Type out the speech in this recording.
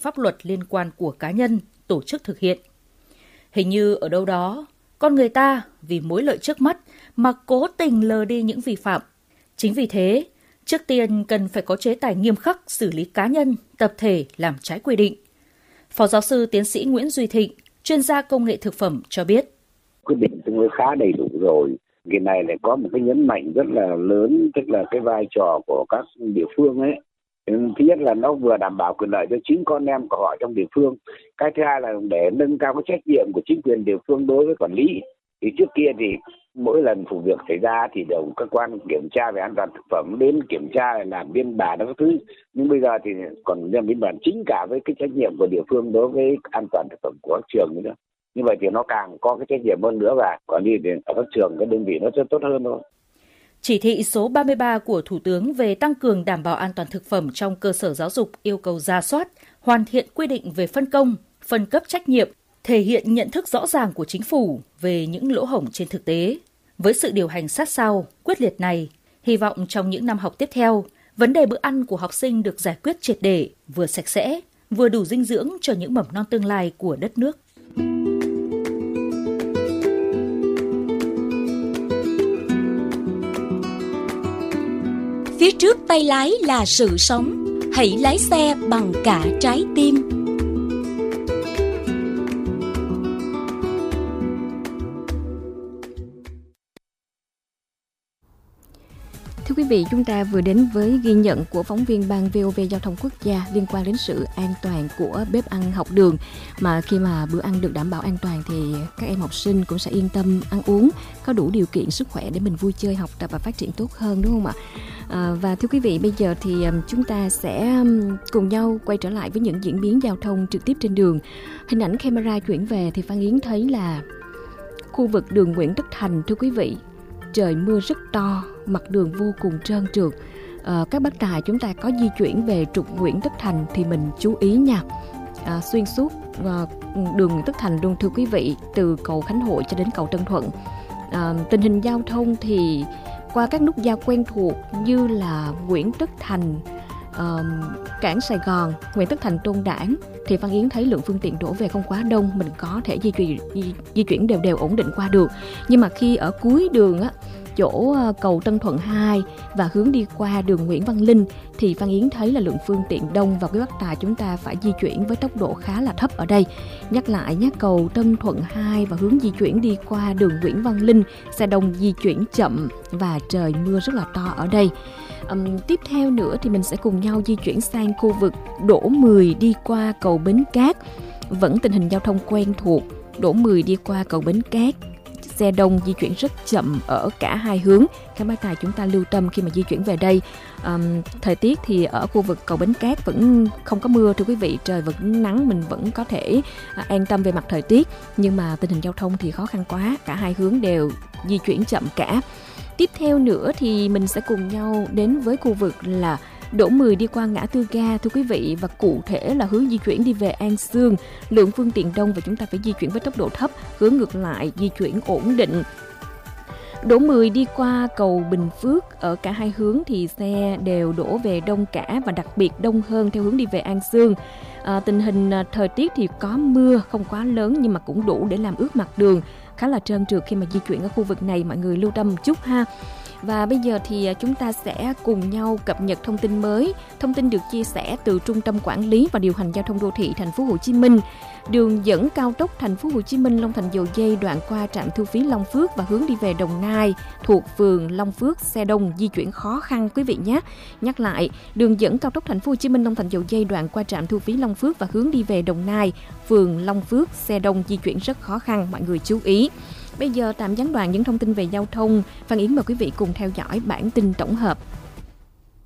pháp luật liên quan của cá nhân, tổ chức thực hiện. Hình như ở đâu đó, con người ta vì mối lợi trước mắt mà cố tình lờ đi những vi phạm. Chính vì thế, trước tiên cần phải có chế tài nghiêm khắc xử lý cá nhân, tập thể làm trái quy định. Phó giáo sư tiến sĩ Nguyễn Duy Thịnh, chuyên gia công nghệ thực phẩm cho biết. Quyết định tương đối khá đầy đủ rồi. Cái này lại có một cái nhấn mạnh rất là lớn, tức là cái vai trò của các địa phương ấy. Thứ nhất là nó vừa đảm bảo quyền lợi cho chính con em của họ trong địa phương. Cái thứ hai là để nâng cao cái trách nhiệm của chính quyền địa phương đối với quản lý. Thì trước kia thì mỗi lần vụ việc xảy ra thì đều cơ quan kiểm tra về an toàn thực phẩm đến kiểm tra làm biên bản các thứ. Nhưng bây giờ thì còn làm biên bản chính cả với cái trách nhiệm của địa phương đối với an toàn thực phẩm của các trường nữa. Như vậy thì nó càng có cái trách nhiệm hơn nữa và quản lý ở các trường, các đơn vị nó sẽ tốt hơn thôi. Chỉ thị số 33 của Thủ tướng về tăng cường đảm bảo an toàn thực phẩm trong cơ sở giáo dục yêu cầu rà soát, hoàn thiện quy định về phân công, phân cấp trách nhiệm, thể hiện nhận thức rõ ràng của chính phủ về những lỗ hổng trên thực tế. Với sự điều hành sát sao, quyết liệt này, hy vọng trong những năm học tiếp theo, vấn đề bữa ăn của học sinh được giải quyết triệt để, vừa sạch sẽ, vừa đủ dinh dưỡng cho những mầm non tương lai của đất nước. Phía trước tay lái là sự sống, hãy lái xe bằng cả trái tim. Thưa quý vị, chúng ta vừa đến với ghi nhận của phóng viên Ban VOV Giao thông Quốc gia liên quan đến sự an toàn của bếp ăn học đường. Mà khi mà bữa ăn được đảm bảo an toàn thì các em học sinh cũng sẽ yên tâm ăn uống, có đủ điều kiện sức khỏe để mình vui chơi, học tập và phát triển tốt hơn, đúng không ạ? Và thưa quý vị, bây giờ thì chúng ta sẽ cùng nhau quay trở lại với những diễn biến giao thông trực tiếp trên đường. Hình ảnh camera chuyển về thì Phan Yến thấy là khu vực đường Nguyễn Tất Thành, thưa quý vị, trời mưa rất to, mặt đường vô cùng trơn trượt. Các bác tài chúng ta có di chuyển về trục Nguyễn Tất Thành thì mình chú ý nha. Xuyên suốt đường Nguyễn Tất Thành luôn, thưa quý vị, từ cầu Khánh Hội cho đến cầu Tân Thuận. Tình hình giao thông thì qua các nút giao quen thuộc như là Nguyễn Tất Thành, cảng Sài Gòn, Nguyễn Tất Thành, Tôn Đản thì Phan Yến thấy lượng phương tiện đổ về không quá đông, mình có thể di chuyển đều ổn định qua được. Nhưng mà khi ở cuối đường á, chỗ cầu Tân Thuận 2 và hướng đi qua đường Nguyễn Văn Linh thì Phan Yến thấy là lượng phương tiện đông và quý bác tài chúng ta phải di chuyển với tốc độ khá là thấp ở đây. Nhắc lại nhé, cầu Tân Thuận 2 và hướng di chuyển đi qua đường Nguyễn Văn Linh, xe đông di chuyển chậm và trời mưa rất là to ở đây. Tiếp theo nữa thì mình sẽ cùng nhau di chuyển sang khu vực Đỗ 10 đi qua cầu Bến Cát. Vẫn tình hình giao thông quen thuộc, Đỗ 10 đi qua cầu Bến Cát, xe đông di chuyển rất chậm ở cả hai hướng. Các bác tài chúng ta lưu tâm khi mà di chuyển về đây. Thời tiết thì ở khu vực cầu Bến Cát vẫn không có mưa, thưa quý vị, trời vẫn nắng, mình vẫn có thể an tâm về mặt thời tiết. Nhưng mà tình hình giao thông thì khó khăn quá, cả hai hướng đều di chuyển chậm cả. Tiếp theo nữa thì mình sẽ cùng nhau đến với khu vực là Đỗ 10 đi qua ngã tư ga, thưa quý vị, và cụ thể là hướng di chuyển đi về An Xương. Lượng phương tiện đông và chúng ta phải di chuyển với tốc độ thấp, hướng ngược lại di chuyển ổn định. Đỗ 10 đi qua cầu Bình Phước, ở cả hai hướng thì xe đều đổ về đông cả và đặc biệt đông hơn theo hướng đi về An Xương. Tình hình thời tiết thì có mưa không quá lớn nhưng mà cũng đủ để làm ướt mặt đường, khá là trơn trượt khi mà di chuyển ở khu vực này, mọi người lưu tâm một chút ha. Và bây giờ thì chúng ta sẽ cùng nhau cập nhật thông tin mới. Thông tin được chia sẻ từ Trung tâm Quản lý và Điều hành Giao thông Đô thị Thành phố Hồ Chí Minh. Đường dẫn cao tốc Thành phố Hồ Chí Minh Long Thành Dầu Giây đoạn qua trạm thu phí Long Phước và hướng đi về Đồng Nai thuộc phường Long Phước, xe đông di chuyển khó khăn quý vị nhé. Nhắc lại, đường dẫn cao tốc Thành phố Hồ Chí Minh Long Thành Dầu Giây đoạn qua trạm thu phí Long Phước và hướng đi về Đồng Nai, phường Long Phước, xe đông di chuyển rất khó khăn, mọi người chú ý. Bây giờ tạm gián đoạn những thông tin về giao thông, Phan Yến mời quý vị cùng theo dõi bản tin tổng hợp.